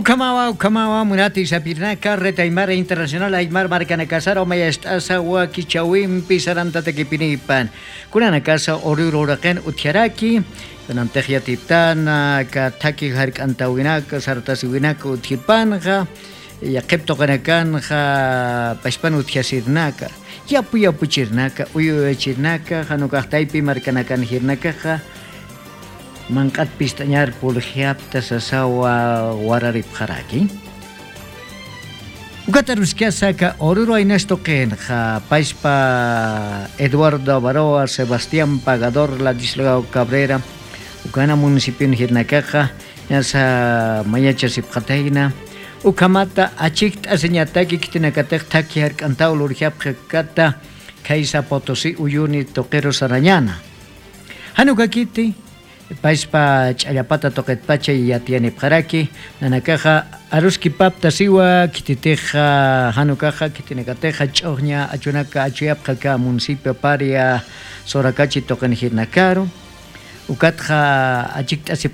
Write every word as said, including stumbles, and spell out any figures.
Ukamawa, Ukamawa, Munati, Sapirnaka, Reta Aymara Internacional, Aymar Marcanacasara, Mayastasa, Wakichawim, Pisaranta Tequipinipan, Kunanacasa, Oruraken, Utiaraki, Kunantejia Titana, Kataki Harkantawinaka, Sartasiwinaka, Utirpanja, Yakepto Kanakanja, Paspan Utiasirnaka, Yapu Yapuchirnaka, Uyu Chirnaka, Hanukataipi, Marcanakan Hirnakaja. Mangkat pistañar pulgiapta sasawa wararip haraki. Ukataruskia saka oruro ainesto ken ja paispa Eduardo Baroa, Sebastián Pagador, Ladislao Cabrera, Ukana municipio hirnakaja, yasa mayacha sipjataina, Ukamata achikt aseñataki kitinakatek taki harkantau lurgiapja kata, Kaisa Potosí Uyuni Toquero Sarañana. Hanukakiti Paispa chayapata toquetpacha y ya tiene paraki, nanakaja aruski papta siwa, kititeja hanukaja, kitinekateja choña, achunaka achuyapka municipio paria sorakachi toquen hirnakaro, ukatja achikta